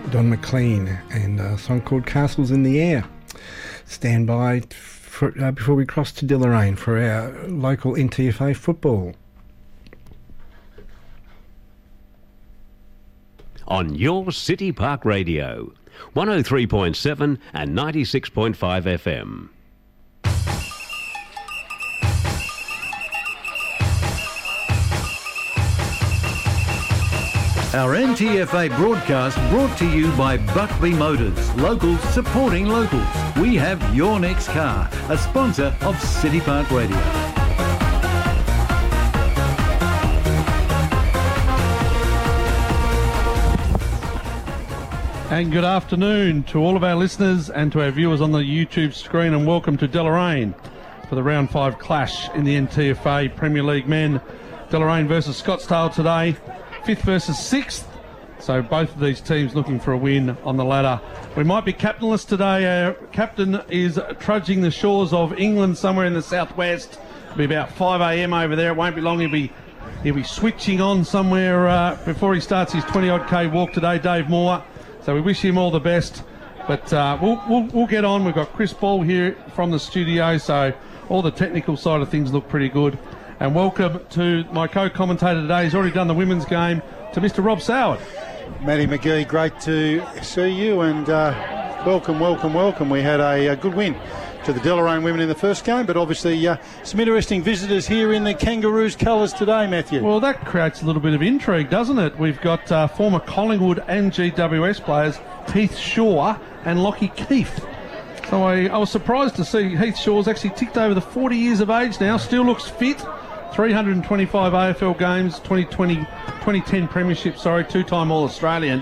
Don McLean and a song called Castles in the Air. Stand by before we cross to Deloraine for our local NTFA football. On your City Park Radio, 103.7 and 96.5 FM. Our NTFA broadcast brought to you by Buckby Motors, locals supporting locals. We have your next car, a sponsor of City Park Radio. And good afternoon to all of our listeners and to our viewers on the YouTube screen, and welcome to Deloraine for the Round 5 clash in the NTFA Premier League men. Deloraine versus Scottsdale today, 5th versus 6th, so both of these teams looking for a win on the ladder. We might be captainless today. Our captain is trudging the shores of England somewhere in the southwest. It'll be about 5 a.m. over there. It won't be long. He'll be switching on somewhere before he starts his 20-odd K walk today, Dave Moore. So we wish him all the best. But we'll get on. We've got Chris Ball here from the studio, so all the technical side of things look pretty good. And welcome to my co-commentator today. He's already done the women's game, to Mr. Rob Soward. Matty McGee, great to see you, and welcome. We had a good win to the Deloraine women in the first game, but obviously some interesting visitors here in the Kangaroos colours today, Matthew. Well, that creates a little bit of intrigue, doesn't it? We've got former Collingwood and GWS players, Heath Shaw and Lockie Keefe. So I was surprised to see Heath Shaw's actually ticked over the 40 years of age now, still looks fit. 325 AFL games, 2010 premiership, two-time All-Australian.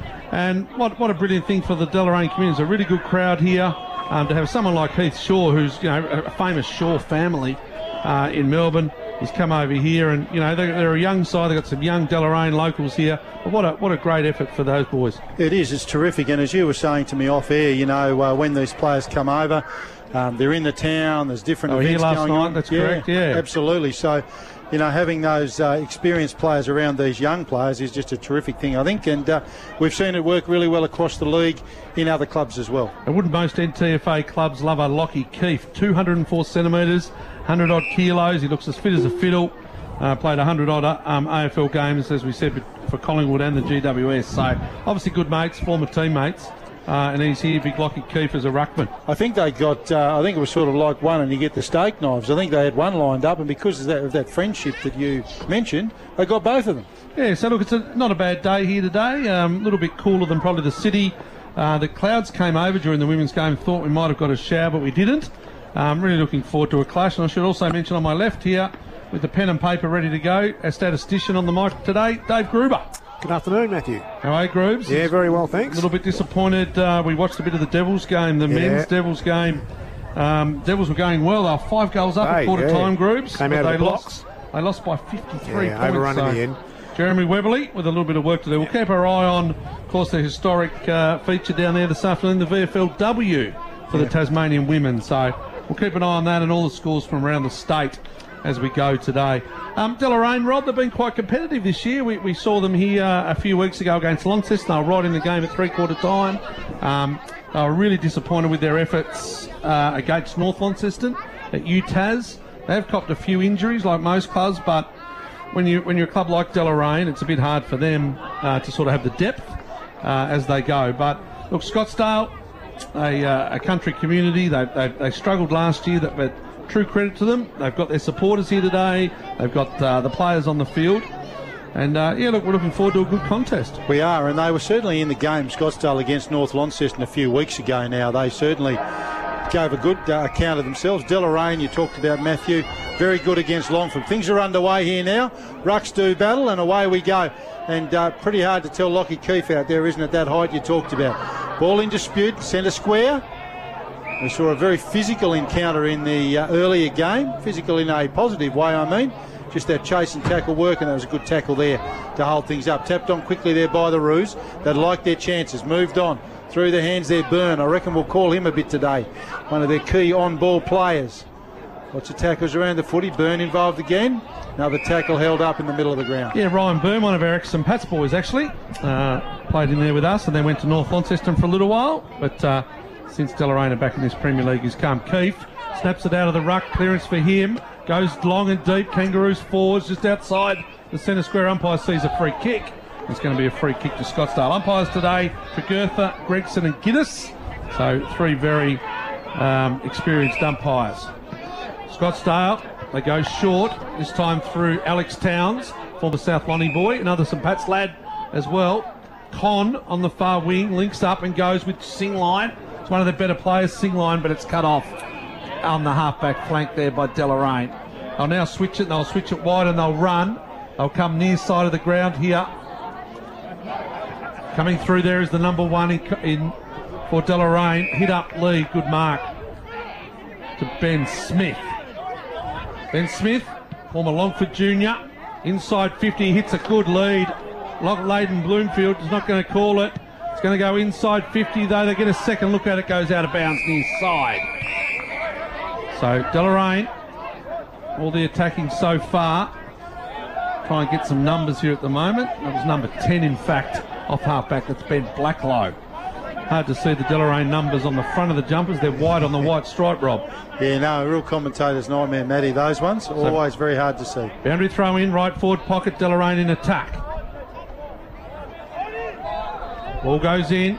And what a brilliant thing for the Deloraine community. It's a really good crowd here. To have someone like Heath Shaw, who's a famous Shaw family in Melbourne, he's come over here, and they're a young side. They've got some young Deloraine locals here. But what a great effort for those boys. It is. It's terrific. And as you were saying to me off air, when these players come over, they're in the town. There's different events here last going night. on. That's correct. Yeah, absolutely. So, having those experienced players around these young players is just a terrific thing, I think. And we've seen it work really well across the league in other clubs as well. And wouldn't most NTFA clubs love a Lockie Keefe? 204 centimetres, 100-odd kilos. He looks as fit as a fiddle. Played 100-odd AFL games, as we said, for Collingwood and the GWS. So, obviously good mates, former teammates. And he's here, big Lockie Keefe, as a ruckman. I think they got, I think it was sort of like one and you get the steak knives. I think they had one lined up, and because of that friendship that you mentioned, they got both of them. Yeah, so look, it's not a bad day here today. A little bit cooler than probably the city. The clouds came over during the women's game. Thought we might have got a shower, but we didn't. Really looking forward to a clash. And I should also mention on my left here, with the pen and paper ready to go, our statistician on the mic today, Dave Gruber. Good afternoon, Matthew. How are you, Groobs? Yeah, very well, thanks. A little bit disappointed. We watched a bit of the Devils game, the men's Devils game. Devils were going well. They were 5 goals up at quarter time, Groobs. Came out of the blocks. They lost by 53 points. Overrun in the end. Jeremy Weberly with a little bit of work to do. We'll keep our eye on, of course, the historic feature down there this afternoon, the VFLW for the Tasmanian women. So we'll keep an eye on that and all the scores from around the state as we go today. Deloraine, Rob, they've been quite competitive this year. We saw them here a few weeks ago against Launceston. They were right in the game at three-quarter time. They were really disappointed with their efforts against North Launceston at UTAS. They've copped a few injuries like most clubs, but when you're a club like Deloraine, it's a bit hard for them to sort of have the depth as they go. But look, Scottsdale, a country community, they struggled last year, but true credit to them. They've got their supporters here today. They've got the players on the field. And, look, we're looking forward to a good contest. We are, and they were certainly in the game, Scottsdale against North Launceston a few weeks ago now. They certainly gave a good account of themselves. Deloraine, you talked about, Matthew, very good against Longford. Things are underway here now. Rucks do battle, and away we go. And pretty hard to tell Lockie Keefe out there, isn't it, that height you talked about. Ball in dispute, centre square. We saw a very physical encounter in the earlier game. Physical in a positive way, I mean. Just that chase and tackle work, and there was a good tackle there to hold things up. Tapped on quickly there by the Roos. They'd like their chances. Moved on. Through the hands there, Byrne. I reckon we'll call him a bit today. One of their key on-ball players. Lots of tackles around the footy. Byrne involved again. Another tackle held up in the middle of the ground. Yeah, Ryan Byrne, one of our St Pat's boys actually, played in there with us and then went to North Launceston for a little while. But since Deloraine are back in this Premier League, he's come. Keefe snaps it out of the ruck. Clearance for him. Goes long and deep. Kangaroos forwards just outside the centre square. Umpire sees a free kick. It's going to be a free kick to Scottsdale. Umpires today, Tregurtha, Gregson and Giddis. So 3 very experienced umpires. Scottsdale, they go short, this time through Alex Towns, former South Lonnie boy, another St Pat's lad as well. Con on the far wing, links up and goes with Singline. It's one of the better players, Singline, but it's cut off on the half-back flank there by Deloraine. They'll now switch it, and they'll switch it wide and they'll run. They'll come near side of the ground here. Coming through there is the number 1 in for Deloraine. Hit up Lee, good mark to Ben Smith. Ben Smith, former Longford Junior, inside 50, hits a good lead. Leyden Bloomfield is not going to call it. It's going to go inside 50, though. They get a second look at it, goes out of bounds near side. So Deloraine, all the attacking so far. Try and get some numbers here at the moment. That was number 10, in fact, off halfback. That's Ben Blacklow. Hard to see the Deloraine numbers on the front of the jumpers. They're white on the white stripe, Rob. Yeah, no, a real commentator's nightmare, Matty, those ones. Always very hard to see. Boundary throw in, right forward pocket, Deloraine in attack. Ball goes in.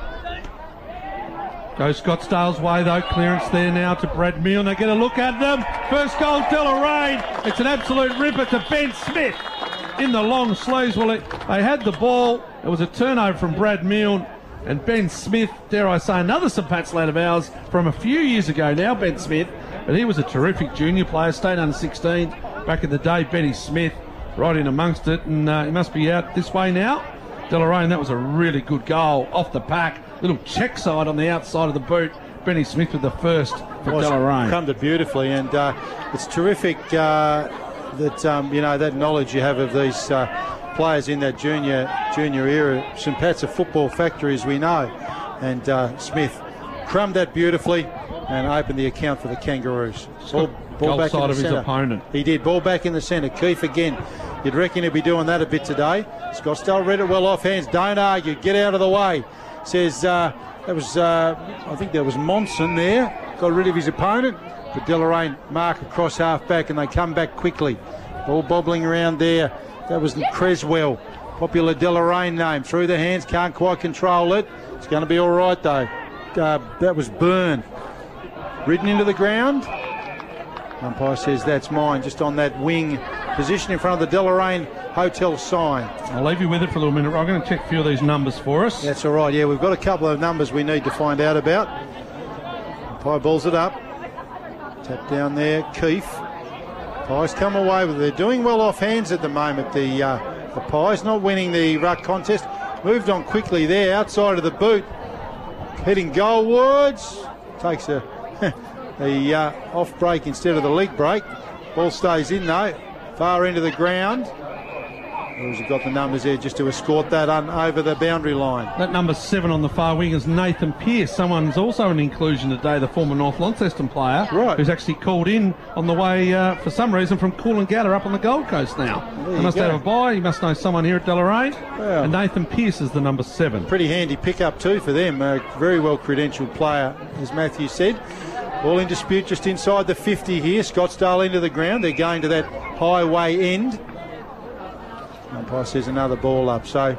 Goes Scottsdale's way, though. Clearance there now to Brad Meal. They get a look at them. First goal, Deloraine. It's an absolute ripper to Ben Smith in the long sleeves. Well, they had the ball. It was a turnover from Brad Meal. And Ben Smith, dare I say, another St Pat's lad of ours from a few years ago now, Ben Smith. But he was a terrific junior player, stayed under 16 back in the day. Benny Smith right in amongst it, and he must be out this way now. Deloraine, that was a really good goal off the pack. Little check side on the outside of the boot. Benny Smith with the first for Deloraine. Crumbed it beautifully, and it's terrific that that knowledge you have of these players in that junior era. St Pat's a football factory, as we know, and Smith crumbed that beautifully and opened the account for the Kangaroos. Ball back side in the of his centre. opponent. He did. Ball back in the centre. Keefe again. You'd reckon he'd be doing that a bit today. Scottsdale read it well off hands. Don't argue. Get out of the way. Says I think there was Monson there. Got rid of his opponent. But Deloraine mark across half back and they come back quickly. Ball bobbling around there. That was Creswell. Popular Deloraine name. Through the hands. Can't quite control it. It's going to be all right though. That was Byrne. Ridden into the ground. Umpire says that's mine, just on that wing position in front of the Deloraine Hotel sign. I'll leave you with it for a little minute. I'm going to check a few of these numbers for us. That's all right, yeah, we've got a couple of numbers we need to find out about. Umpire balls it up. Tap down there, Keefe. Pies come away with it. They're doing well off hands at the moment, the Pies, not winning the ruck contest. Moved on quickly there, outside of the boot. Heading goalwards. Takes a off break instead of the leg break. Ball stays in though, far into the ground. He's got the numbers there just to escort that over the boundary line. That number 7 on the far wing is Nathan Pearce. Someone's also an inclusion today, the former North Launceston player, right, who's actually called in on the way for some reason from Coolangatta up on the Gold Coast now. He must have a bye. He must know someone here at Deloraine. Well, and Nathan Pearce is the number 7. Pretty handy pickup too for them. A very well credentialed player, as Matthew said. All in dispute just inside the 50 here. Scottsdale into the ground. They're going to that highway end. Umpire says another ball up. So,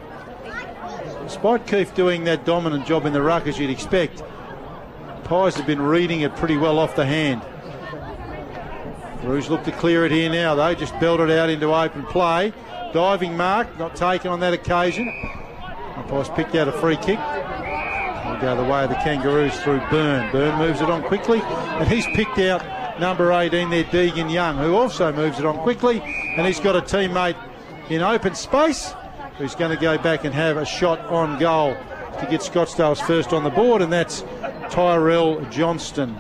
despite Keefe doing that dominant job in the ruck as you'd expect, Pies have been reading it pretty well off the hand. Rouge look to clear it here now though. Just belted out into open play. Diving mark, not taken on that occasion. Umpire's picked out a free kick. Will go the way of the Kangaroos through Byrne. Byrne moves it on quickly, and he's picked out number 18 there, Deegan Young, who also moves it on quickly, and he's got a teammate in open space who's going to go back and have a shot on goal to get Scottsdale's first on the board, and that's Tyrell Johnston.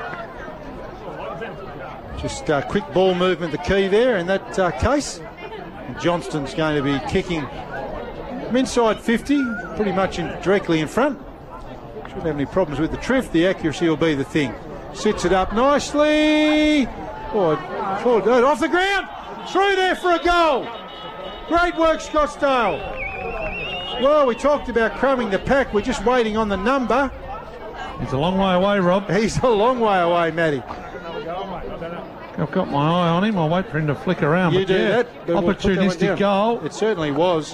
Just quick ball movement, the key there in that case. And Johnston's going to be kicking from inside 50, pretty much directly in front. Shouldn't have any problems with the triff. The accuracy will be the thing. Sits it up nicely. Forward, off the ground. Through there for a goal. Great work, Scottsdale. Well, we talked about crumbing the pack. We're just waiting on the number. He's a long way away, Rob. He's a long way away, Matty. I've got my eye on him. I'll wait for him to flick around. You but do yeah, that. But we'll put that one opportunistic down. goal. It certainly was.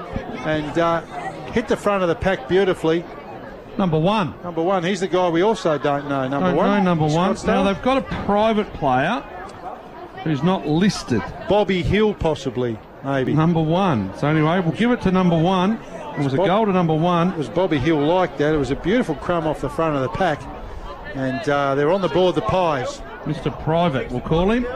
And hit the front of the pack beautifully. Number one. Number one, he's the guy we also don't know. Number Don't one. know number one. Scottsdale. Now they've got a private player who's not listed. Bobby Hill, possibly, maybe. Number one. So anyway, we'll give it to number one. It was a goal to number one. It was Bobby Hill like that. It was a beautiful crumb off the front of the pack. And they're on the board, the Pies. Mr. Private, we'll call him.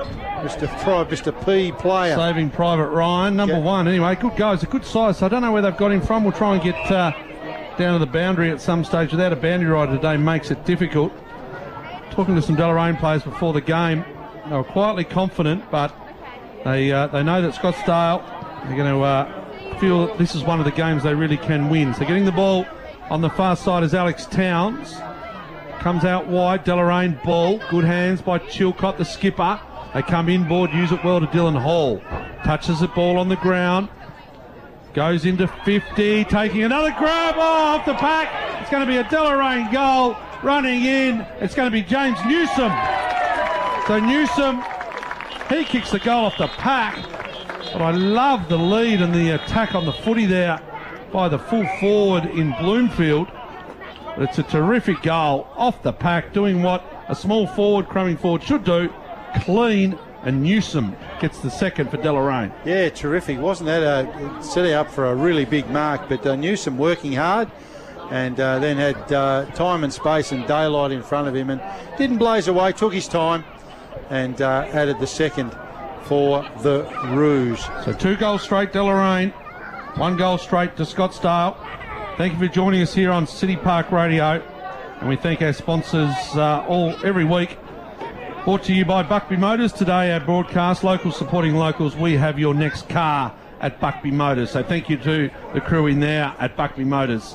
Mr. P player. Saving Private Ryan, number one. Anyway, good go. It's a good size. So I don't know where they've got him from. We'll try and get down to the boundary at some stage. Without a boundary rider today makes it difficult. Talking to some Deloraine players before the game, they were quietly confident, but they know that Scottsdale, they're going to feel that this is one of the games they really can win. So getting the ball on the far side is Alex Towns. Comes out wide, Deloraine ball. Good hands by Chilcott, the skipper. They come inboard, use it well to Dylan Hall. Touches the ball on the ground. Goes into 50, taking another grab off the pack. It's going to be a Deloraine goal. Running in, it's going to be James Newsom. So Newsom, he kicks the goal off the pack. But I love the lead and the attack on the footy there by the full forward in Bloomfield. But it's a terrific goal off the pack, doing what a small forward, crumbing forward should do. Clean, and Newsom gets the second for Deloraine. Yeah, terrific. Wasn't that setting up for a really big mark? But Newsom working hard and then had time and space and daylight in front of him and didn't blaze away, took his time and added the second for the Roos. So 2 goals straight Deloraine, 1 goal straight to Scottsdale. Thank you for joining us here on City Park Radio, and we thank our sponsors every week. Brought to you by Buckby Motors. Today our broadcast, locals supporting locals. We have your next car at Buckby Motors. So thank you to the crew in there at Buckby Motors.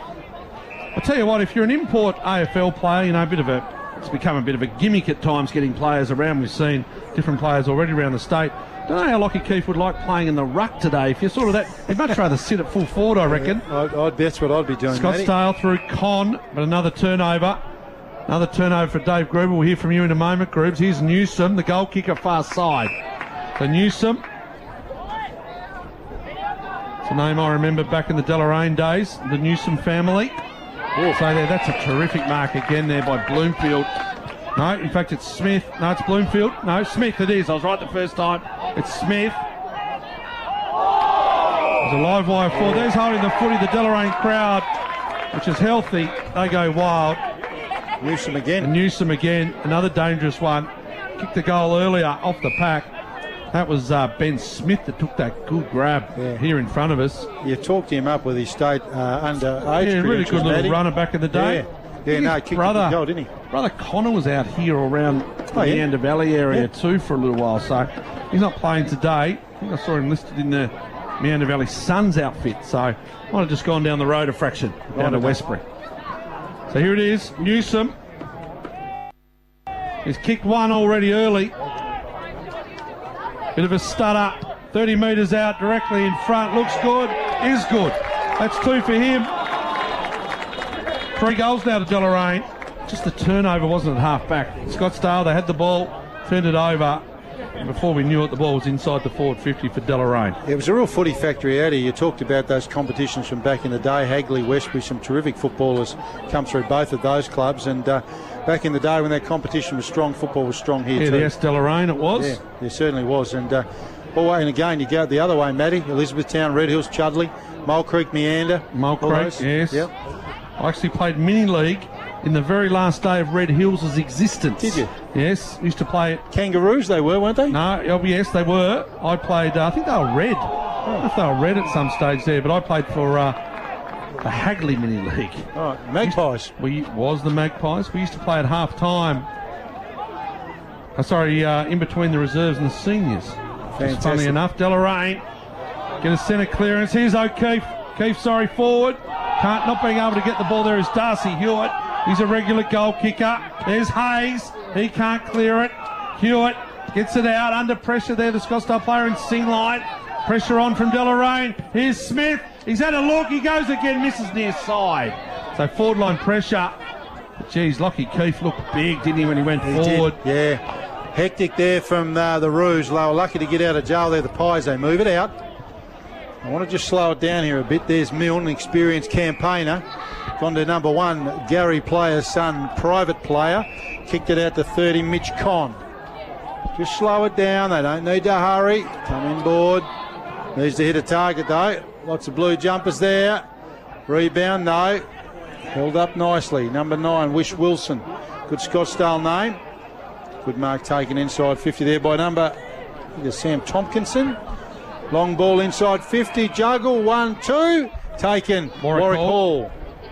I'll tell you what, if you're an import AFL player, you know, it's become a bit of a gimmick at times getting players around. We've seen different players already around the state. Don't know how Lockie Keefe would like playing in the ruck today. If you're sort of that, he'd much rather sit at full forward, I reckon. That's what I'd be doing. Scottsdale through Con, but another turnover. Another turnover for Dave Gruber. We'll hear from you in a moment, Grubes. Here's Newsom, the goal kicker far side. So Newsom. It's a name I remember back in the Deloraine days, the Newsom family. So there, that's a terrific mark again there by Bloomfield. No, in fact, it's Smith. No, it's Bloomfield. No, Smith it is. I was right the first time. It's Smith. There's a live wire forward. There's holding the footy. The Deloraine crowd, which is healthy, they go wild. Newsom again. And Newsom again. Another dangerous one. Kicked the goal earlier off the pack. That was Ben Smith that took that good grab here in front of us. You talked him up with his state underage. Yeah, really good little runner back in the day. Yeah, no, kicked the goal, didn't he? Brother Connor was out here around the Meander Valley area too for a little while, so he's not playing today. I think I saw him listed in the Meander Valley Suns outfit, so might have just gone down the road a fraction, down to Westbury. So here it is, Newsom. He's kicked one already early. Bit of a stutter, 30 metres out, directly in front. Looks good, is good. That's 2 for him. 3 goals now to Deloraine. Just the turnover wasn't at half back. Scottsdale, they had the ball, turned it over, and before we knew it, the ball was inside the forward 50 for Deloraine. It was a real footy factory out here. You talked about those competitions from back in the day. Hagley, Westbury, some terrific footballers come through both of those clubs, and back in the day when that competition was strong, football was strong here too. Yes, Deloraine it was. Yeah, there certainly was. And again, you go the other way, Matty. Elizabethtown, Red Hills, Chudley, Mole Creek, Meander. Mole Creek, yes. Yep. I actually played mini league in the very last day of Red Hills' existence. Did you? Yes, used to play it. Kangaroos they were, weren't they? No, yes, they were. I played, I think they were red. I don't know if they were red at some stage there, but I played for the Hagley mini league. Oh, Magpies. Was the Magpies. We used to play at half time. In between the reserves and the seniors. Fantastic. Funny enough, Deloraine get a centre clearance. Here's O'Keefe. Keefe, forward. Not being able to get the ball there is Darcy Hewitt. He's a regular goal kicker. There's Hayes. He can't clear it. Hewitt gets it out. Under pressure there, the Scottsdale player in Singlight. Pressure on from Deloraine. Here's Smith. He's had a look. He goes again, misses near side. So forward line pressure. But geez, Lockie Keefe looked big, didn't he, when he went forward? Did, yeah. Hectic there from the Rouge. They were lucky to get out of jail there, the Pies. They move it out. I want to just slow it down here a bit. There's Milne, experienced campaigner. Gone to number 1, Gary Player's son, private player. Kicked it out to 30, Mitch Conn. Just slow it down. They don't need to hurry. Come inboard. Needs to hit a target, though. Lots of blue jumpers there. Rebound, no. Held up nicely. Number 9, Wish Wilson. Good Scottsdale name. Good mark taken inside 50 there by number Sam Tompkinson. Long ball inside 50. Juggle, 1-2. Taken. Warwick Hall.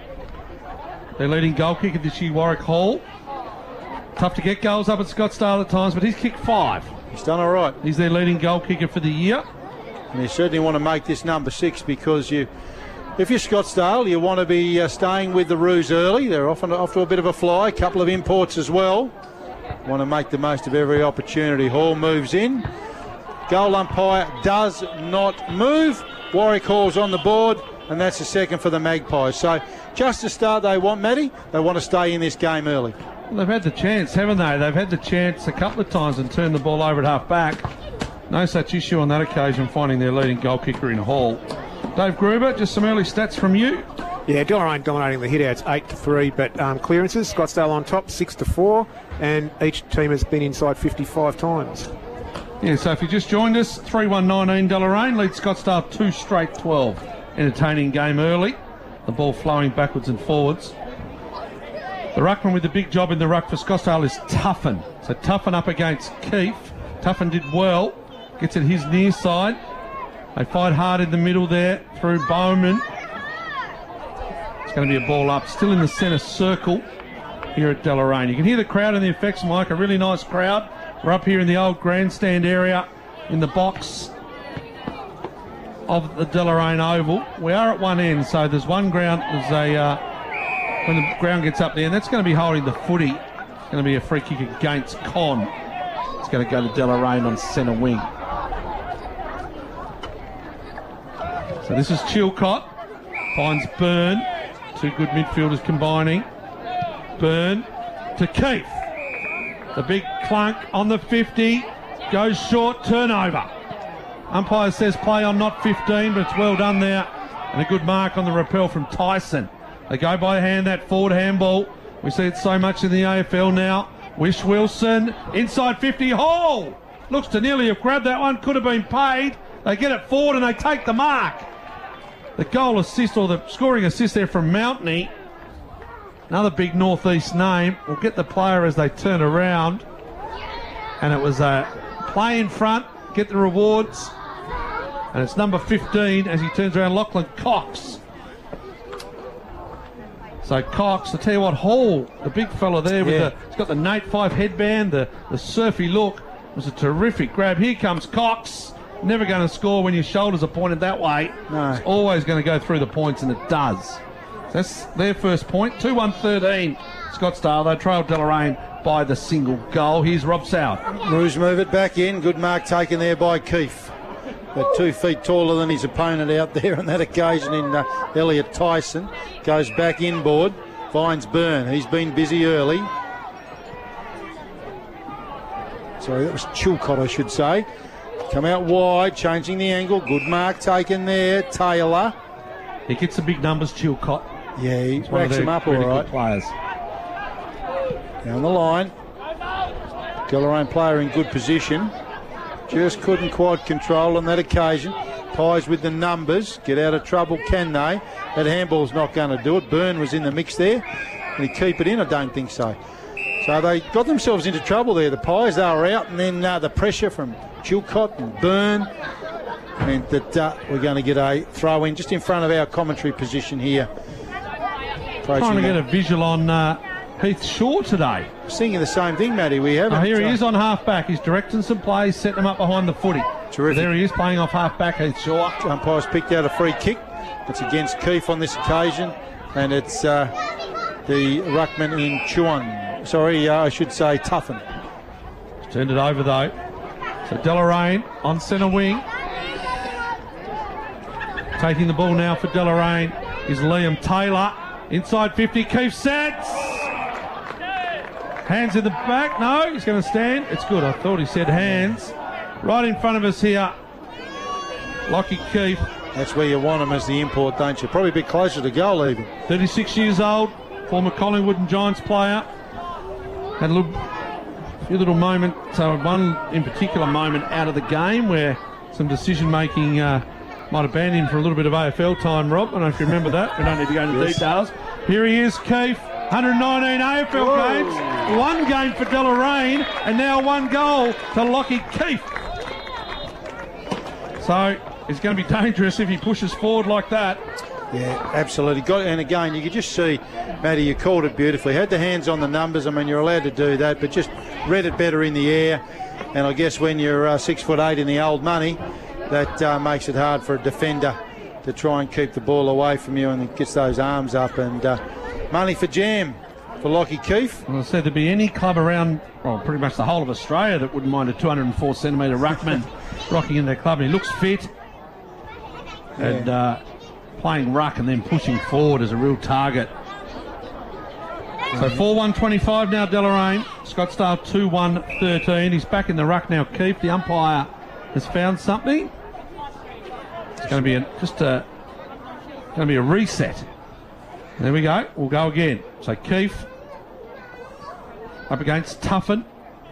Their leading goal kicker this year, Warwick Hall. Tough to get goals up at Scottsdale at times, but he's kicked 5. He's done all right. He's their leading goal kicker for the year. And you certainly want to make this number 6 because if you're Scottsdale, you want to be staying with the Roos early. They're often off to a bit of a fly. A couple of imports as well. Want to make the most of every opportunity. Hall moves in. Goal umpire does not move. Warwick Hall's on the board, and that's the second for the Magpies. So just to start they want, Matty. They want to stay in this game early. Well, they've had the chance, haven't they? They've had the chance a couple of times and turned the ball over at half back. No such issue on that occasion, finding their leading goal kicker in Hall. Dave Gruber, just some early stats from you. Yeah, Deloraine dominating the hit-outs 8-3, but clearances, Scottsdale on top 6-4, and each team has been inside 55 times. Yeah, so if you just joined us, 3-1-19 Deloraine leads Scottsdale 2 straight 12. Entertaining game early. The ball flowing backwards and forwards. The ruckman with the big job in the ruck for Scottsdale is Tuffin. So Tuffin up against Keefe. Tuffin did well. Gets it his near side. They fight hard in the middle there through Bowman. It's going to be a ball up. Still in the centre circle here at Deloraine. You can hear the crowd and the effects, Mike. A really nice crowd. We're up here in the old grandstand area in the box of the Deloraine Oval. We are at one end, so there's one ground. When the ground gets up there, and that's going to be holding the footy. It's going to be a free kick against Conn. It's going to go to Deloraine on centre wing. So this is Chilcott. Finds Byrne. 2 good midfielders combining. Byrne to Keefe. The big clunk on the 50. Goes short, turnover. Umpire says play on, not 15, but it's well done there. And a good mark on the rappel from Tyson. They go by hand, that forward handball. We see it so much in the AFL now. Wish Wilson, inside 50, Hall! Looks to nearly have grabbed that one, could have been paid. They get it forward and they take the mark. The goal assist, or the scoring assist there from Mountney. Another big northeast name. We'll get the player as they turn around. And it was a play in front, get the rewards. And it's number 15 as he turns around, Lachlan Cox. So Cox, I tell you what, Hall, the big fella there, with he's got the Nate 5 headband, the surfy look, was a terrific grab. Here comes Cox. Never going to score when your shoulders are pointed that way. No. It's always going to go through the points, and it does. So that's their first point. 2-1-13. Scottsdale, they trailed Deloraine by the single goal. Here's Rob South. Roos move it back in. Good mark taken there by Keefe. But 2 feet taller than his opponent out there on that occasion in Elliot Tyson. Goes back inboard. Finds Byrne. He's been busy early. Sorry, that was Chilcott, I should say. Come out wide, changing the angle. Good mark taken there. Taylor. He gets the big numbers, Chilcott. Yeah, he racks them up all right. Players. Down the line. Deloraine player in good position. Just couldn't quite control on that occasion. Pies with the numbers. Get out of trouble, can they? That handball's not going to do it. Byrne was in the mix there. Can he keep it in? I don't think so. So they got themselves into trouble there. The Pies, they were out, and then the pressure from Chilcott and Byrne meant that we're going to get a throw in just in front of our commentary position here. Trying to get a visual on Heath Shaw today. Singing the same thing, Matty. We haven't. Here he is on half back. He's directing some plays, setting them up behind the footy. Terrific. There he is playing off half back, Heath Shaw. Umpire's picked out a free kick. It's against Keefe on this occasion, and it's the ruckman in Chuan. Sorry, I should say Tuffin. Turned it over though. So Deloraine on centre wing. Taking the ball now for Deloraine is Liam Taylor. Inside 50, Keith Satz. Hands in the back. No, he's going to stand. It's good. I thought he said hands. Right in front of us here, Lockie Keith. That's where you want him as the import, don't you? Probably a bit closer to goal even. 36 years old, former Collingwood and Giants player. Had a few little moments, one in particular moment out of the game where some decision making might have banned him for a little bit of AFL time, Rob. I don't know if you remember that. We don't need to go into details. Here he is, Keith. 119 AFL games, one game for Deloraine, and now one goal to Lockie Keith. So it's going to be dangerous if he pushes forward like that. Yeah, absolutely. And again, you could just see, Matty, you called it beautifully. Had the hands on the numbers. I mean, you're allowed to do that, but just read it better in the air. And I guess when you're 6'8" in the old money, that makes it hard for a defender to try and keep the ball away from you, and it gets those arms up. And money for jam for Lockie Keith. Well, I said there'd be any club around, well, pretty much the whole of Australia that wouldn't mind a 204 centimetre ruckman rocking in their club. And he looks fit. And playing ruck and then pushing forward as a real target. So 4-1-25 now, Deloraine. Scottsdale 2-1-13. He's back in the ruck now, Keith. The umpire has found something. It's going to be a reset. There we go. We'll go again. So Keith up against Tuffin.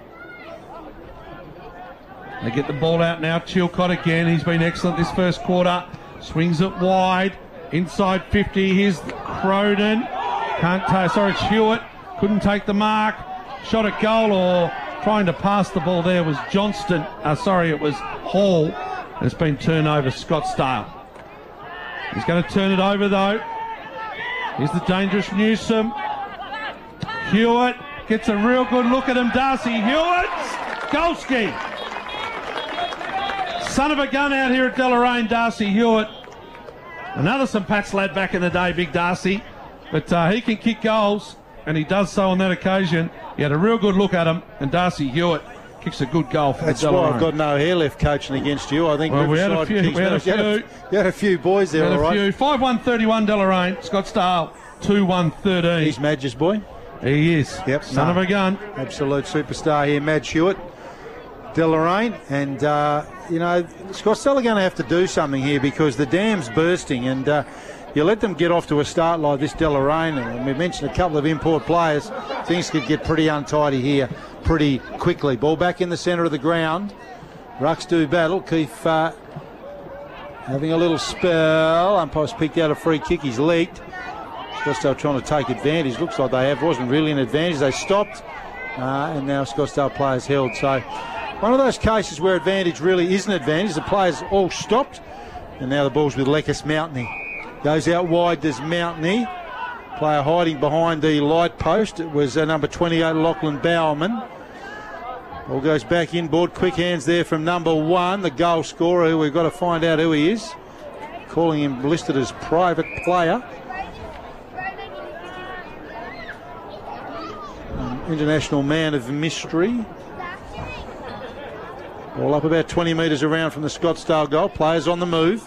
They get the ball out now. Chilcott again. He's been excellent this first quarter. Swings it wide. Inside 50. Here's Croden. It's Hewitt. Couldn't take the mark. Shot at goal, or trying to pass the ball there was Johnston. It was Hall. And it's been turned over Scottsdale. He's going to turn it over though. Here's the dangerous Newsom. Hewitt gets a real good look at him. Darcy Hewitt. Golski. Son of a gun out here at Deloraine, Darcy Hewitt. Another St Pat's lad back in the day, Big Darcy. But he can kick goals, and he does so on that occasion. He had a real good look at him, and Darcy Hewitt kicks a good goal for That's the Deloraine. That's why I've got no hair left coaching against you. I think we had a few. You had a few boys there, all right. 5-1-31 Deloraine. Scottsdale 2-1-13. He's Madge's boy. He is. Yep. Son of a gun. Absolute superstar here, Madge Hewitt. Deloraine, and Scottsdale are going to have to do something here because the dam's bursting, and you let them get off to a start like this, Deloraine, and we mentioned a couple of import players. Things could get pretty untidy here pretty quickly. Ball back in the centre of the ground. Rucks do battle. Keith having a little spell. Umpire's picked out a free kick. He's leaked. Scottsdale trying to take advantage. Looks like they have. Wasn't really an advantage. They stopped, and now Scottsdale players held. So one of those cases where advantage really is an advantage. The players all stopped, and now the ball's with Lekis Mountney. Goes out wide, there's Mountney. Player hiding behind the light post. It was number 28, Lachlan Bowerman. Ball goes back inboard. Quick hands there from number 1, the goal scorer, who we've got to find out who he is. Calling him listed as private player. International man of mystery. Ball up about 20 metres around from the Scottsdale goal. Players on the move.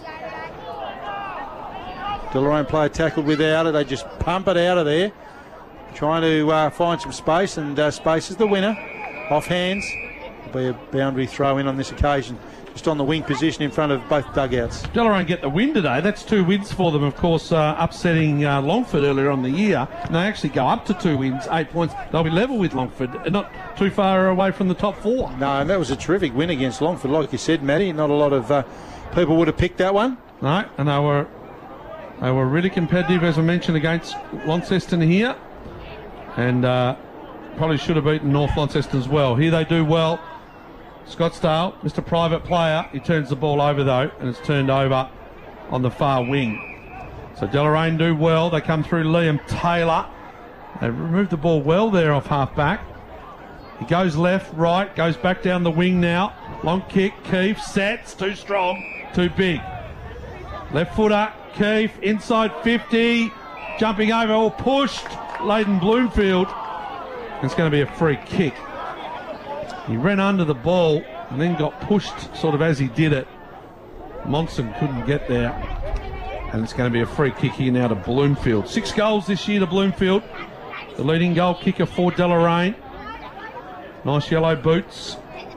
Deloraine player tackled without it. They just pump it out of there. Trying to find some space, and space is the winner. Off hands. It'll be a boundary throw in on this occasion. Just on the wing position in front of both dugouts. Deloraine get the win today. That's 2 wins for them, of course, upsetting Longford earlier on the year. And they actually go up to 2 wins, 8 points. They'll be level with Longford, not too far away from the top 4. No, and that was a terrific win against Longford. Like you said, Matty, not a lot of people would have picked that one. No, and they were really competitive, as I mentioned, against Launceston here. And probably should have beaten North Launceston as well. Here they do well. Scottsdale, Mr. Private Player, he turns the ball over though, and it's turned over on the far wing. So Deloraine do well. They come through Liam Taylor. They remove the ball well there off half back. He goes left, right, goes back down the wing now. Long kick, Keith, Satz, too strong, too big. Left footer, Keith, inside 50, jumping over, all pushed. Leighton Bloomfield. It's going to be a free kick. He ran under the ball and then got pushed sort of as he did it. Monson couldn't get there. And it's going to be a free kick here now to Bloomfield. 6 goals this year to Bloomfield. The leading goal kicker for Deloraine. Nice yellow boots.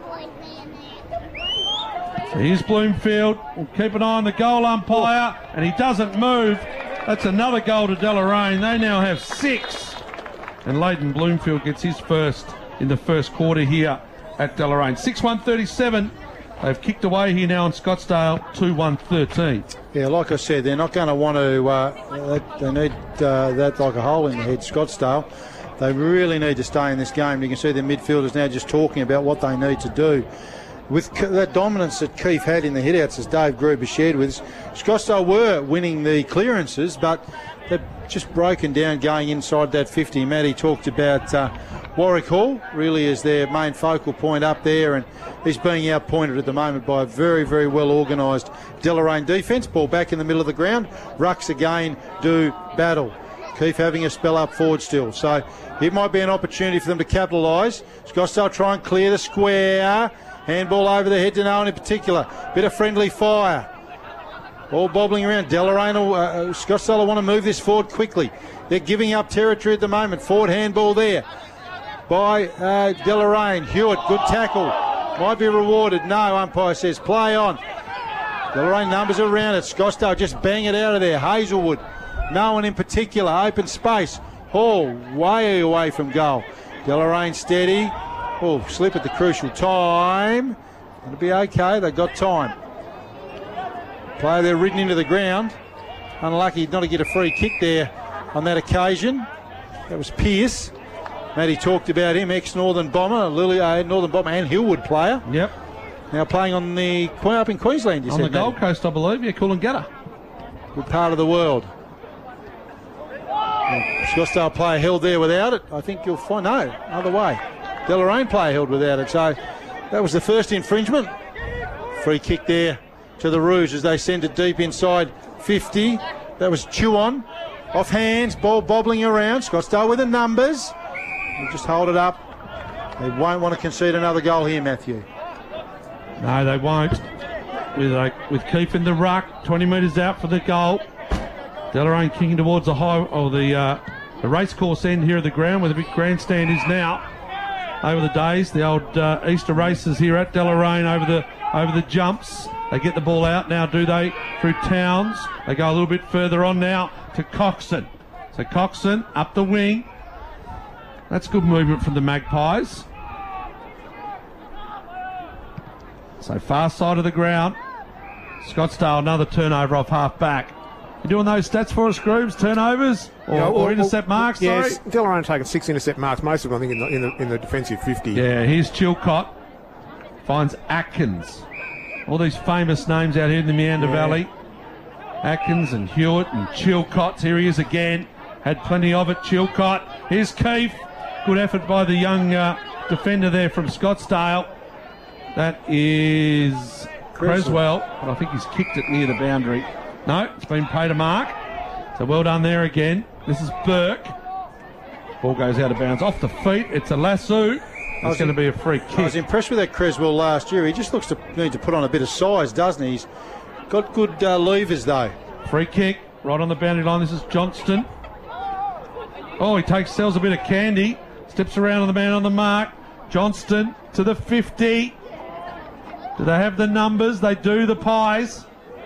So here's Bloomfield. We'll keep an eye on the goal umpire. And he doesn't move. That's another goal to Deloraine. They now have 6. And Leighton Bloomfield gets his first in the first quarter here at Deloraine. 6-1-37. They've kicked away here now in Scottsdale, 2-1-13. Yeah, like I said, they're not going to want to, they need that like a hole in the head, Scottsdale. They really need to stay in this game. You can see their midfielders now just talking about what they need to do. With that dominance that Keith had in the hitouts, as Dave Gruber shared with us, Scottsdale were winning the clearances, but they've just broken down going inside that 50. Matty talked about Warwick Hall really is their main focal point up there, and he's being outpointed at the moment by a very, very well organised Deloraine defence. Ball back in the middle of the ground. Rucks again do battle. Keith having a spell up forward still. So it might be an opportunity for them to capitalise. Scottsdale try and clear the square. Handball over the head to no one in particular. Bit of friendly fire. All bobbling around. Deloraine, Scottsdale will want to move this forward quickly. They're giving up territory at the moment. Forward handball there by Deloraine. Hewitt, good tackle. Might be rewarded. No, umpire says play on. Deloraine numbers around it. Scottsdale just bang it out of there. Hazelwood, no one in particular. Open space. Hall way away from goal. Deloraine steady. Oh, slip at the crucial time. It'll be okay. They've got time. Player there ridden into the ground. Unlucky not to get a free kick there on that occasion. That was Pearce. Matty talked about him, ex-Northern Bomber, Northern Bomber and Hillwood player. Yep. Now playing on the up in Queensland, you on said, the Gold Coast, I believe. Yeah, Coolangatta. Good part of the world. Scottsdale player held there without it. I think you'll find, no, other way. Deloraine player held without it. So that was the first infringement. Free kick there to the Rouge as they send it deep inside 50. That was Chuon. Off hands, ball bobbling around. Scottsdale with the numbers. We'll just hold it up. They won't want to concede another goal here, Matthew. No, they won't. With Keith in the ruck, 20 metres out for the goal. Deloraine kicking towards the racecourse end here of the ground where the big grandstand is now. Over the days, the old Easter races here at Deloraine over the jumps. They get the ball out now, do they? Through Towns. They go a little bit further on now to Coxon. So Coxon up the wing. That's good movement from the Magpies. So far side of the ground. Scottsdale, another turnover off half back. You doing those stats for us, Grooves? Turnovers or intercept marks? Yes, Deloraine taken 6 intercept marks, most of them I think in the defensive 50. Yeah, here's Chilcott. Finds Atkins. All these famous names out here in the Meander Valley. Atkins and Hewitt and Chilcott. Here he is again. Had plenty of it, Chilcott. Here's Keith. Good effort by the young defender there from Scottsdale. That is Creswell, but I think he's kicked it near the boundary. No, it's been paid a mark. So well done there again. This is Burke. Ball goes out of bounds. Off the feet. It's a lasso. It's going to be a free kick. I was impressed with that Creswell last year. He just looks to need to put on a bit of size, doesn't he? He's got good levers, though. Free kick. Right on the boundary line. This is Johnston. Oh, he sells a bit of candy. Steps around on the man on the mark. Johnston to the 50. Do they have the numbers? They do, the Pies.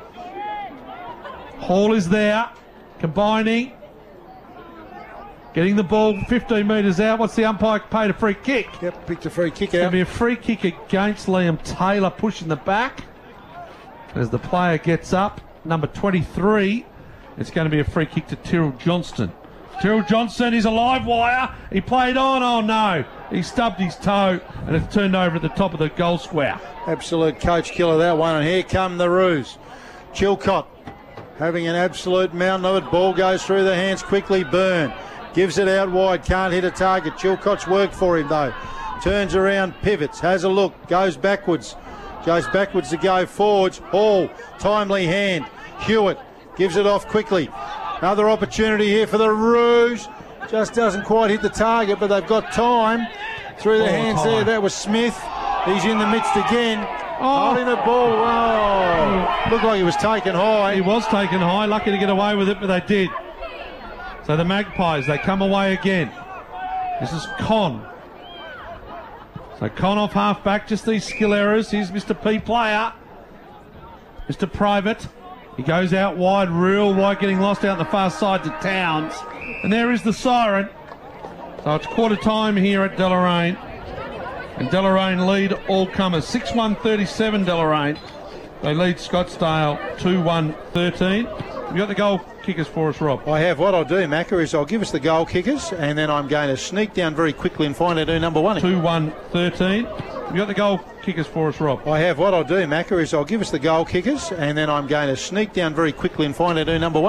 Hall is there. Combining. Getting the ball 15 metres out. What's the umpire paid a free kick? Yep, picked a free kick It's going out. to be a free kick against Liam Taylor, pushing the back. As the player gets up, number 23, it's going to be a free kick to Tyrrell Johnston. Tyrrell Johnston is a live wire. He played on. Oh, no. He stubbed his toe and it's turned over at the top of the goal square. Absolute coach killer, that one. And here come the Roos. Chilcott having an absolute mountain of it. Ball goes through the hands quickly. Burn. Gives it out wide. Can't hit a target. Chilcott's work for him, though. Turns around, pivots, has a look, goes backwards. Goes backwards to go forwards. Hall, timely hand. Hewitt gives it off quickly. Another opportunity here for the Rouge. Just doesn't quite hit the target, but they've got time. Through the hands there, that was Smith. He's in the midst again. Holding the ball. Oh, looked like he was taken high. He was taken high. Lucky to get away with it, but they did. So the Magpies, they come away again. This is Con. So Con off half-back, just these skill errors. Here's Mr. P player. Mr. Private. He goes out wide, real wide, getting lost out on the far side to Towns. And there is the siren. So it's quarter time here at Deloraine. And Deloraine lead all comers. 6-1-37 Deloraine. They lead Scottsdale 2-1-13. You got the goal kickers for us, Rob? I have. What I'll do, Macca, is I'll give us the goal kickers, and then I'm going to sneak down very quickly and find out who number 1 is. 2-1-13. You got the goal kickers for us, Rob? I have. What I'll do, Macca, is I'll give us the goal kickers, and then I'm going to sneak down very quickly and find out who number 1